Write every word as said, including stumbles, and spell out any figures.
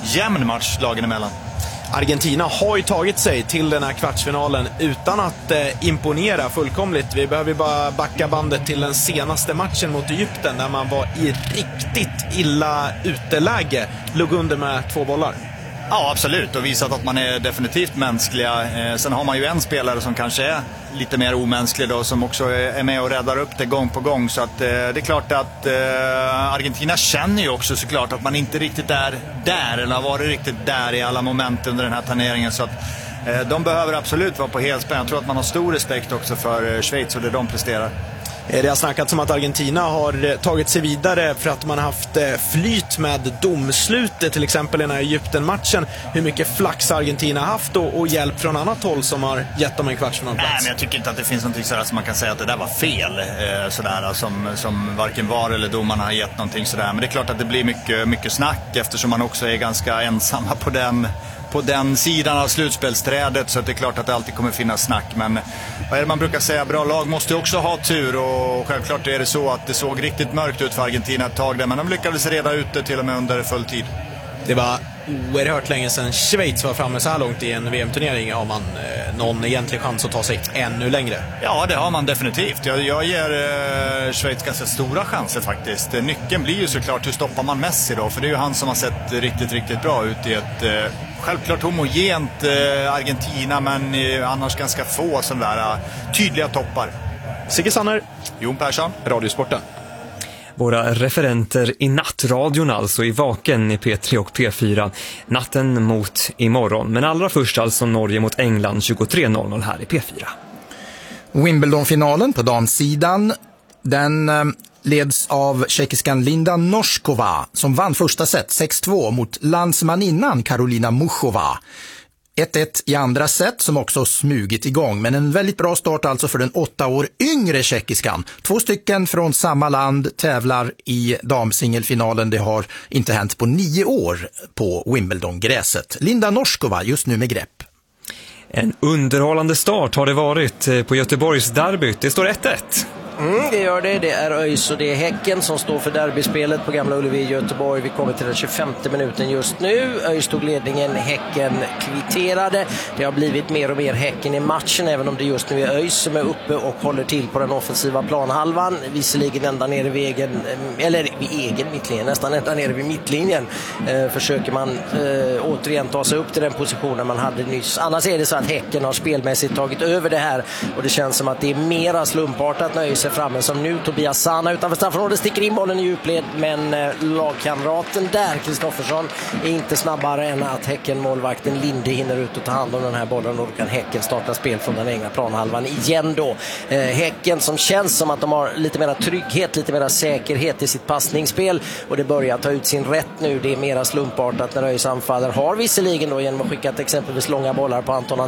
jämn match lagen emellan. Argentina har ju tagit sig till den här kvartsfinalen utan att eh, imponera fullkomligt. Vi behöver bara backa bandet till den senaste matchen mot Egypten där man var i riktigt illa uteläge. Låg under med två bollar. Ja, absolut. Och visat att man är definitivt mänskliga. Eh, sen har man ju en spelare som kanske är lite mer omänsklig då, som också är med och räddar upp det gång på gång. Så att, eh, det är klart att eh, Argentina känner ju också såklart att man inte riktigt är där eller har varit riktigt där i alla moment under den här turneringen. Så att eh, de behöver absolut vara på helspänn. Jag tror att man har stor respekt också för eh, Schweiz och det de presterar. Det har snackats om att Argentina har tagit sig vidare för att man har haft flyt med domslutet, till exempel i den här Egypten-matchen. Hur mycket flax Argentina har haft och, och hjälp från annat håll som har gett dem en kvartsfinalplats? Nej, men jag tycker inte att det finns någonting sådär som man kan säga att det där var fel, eh, sådär, som, som varken var eller domarna har gett någonting sådär. Men det är klart att det blir mycket, mycket snack eftersom man också är ganska ensamma på den på den sidan av slutspelsträdet, så att det är klart att det alltid kommer finnas snack. Men vad är det man brukar säga, bra lag måste också ha tur, och självklart är det så att det såg riktigt mörkt ut för Argentina ett tag där, men de lyckades reda ut det till och med under full tid. Det var oerhört länge sedan Schweiz var framme så här långt i en V M-turnering. Har man eh, någon egentlig chans att ta sig ännu längre? Ja, det har man definitivt. Jag, jag ger eh, Schweiz ganska stora chanser faktiskt. Nyckeln blir ju såklart hur stoppar man Messi då, för det är ju han som har sett riktigt, riktigt bra ut i ett eh, självklart homogent eh, Argentina, men eh, annars ganska få sådana där eh, tydliga toppar. Sigge Sanner, Jon Persson, Radiosporten. Våra referenter i nattradion, alltså i Vaken i P tre och P fyra, natten mot imorgon. Men allra först alltså Norge mot England tjugotre noll noll här i P fyra. Wimbledon-finalen på damsidan, den eh, leds av tjeckiskan Linda Noskova som vann första set sex två mot landsmaninnan Karolina Muchova. ett ett i andra set som också smugit igång, men en väldigt bra start alltså för den åtta år yngre tjeckiskan. Två stycken från samma land tävlar i damsingelfinalen. Det har inte hänt på nio år på Wimbledon-gräset. Linda Noskova just nu med grepp. En underhållande start har det varit på Göteborgs derby. Det står ett ett. Mm, det gör det. Det är ÖIS och det är Häcken som står för derbyspelet på Gamla Ullevi i Göteborg. Vi kommer till den tjugofemte minuten just nu. ÖIS tog ledningen, Häcken kvitterade. Det har blivit mer och mer Häcken i matchen, även om det just nu är ÖIS som är uppe och håller till på den offensiva planhalvan. Visserligen ända nere vid egen, eller vid egen mittlinjen, nästan ända nere vid mittlinjen. Eh, försöker man eh, återigen ta sig upp till den positionen man hade nyss. Annars är det så att Häcken har spelmässigt tagit över det här, och det känns som att det är mera slumpartat när ÖIS framme som nu. Tobias Sana utanför straffområdet sticker in bollen i djupled, men eh, lagkamraten där, Kristoffersson, är inte snabbare än att Häcken-målvakten Linde hinner ut och ta hand om den här bollen, och då kan Häcken starta spel från den egna planhalvan igen då. Eh, Häcken som känns som att de har lite mera trygghet, lite mera säkerhet i sitt passningsspel, och det börjar ta ut sin rätt nu. Det är mera slumpartat när ÖIS anfaller har visserligen då genom att skicka exempelvis långa bollar på Anton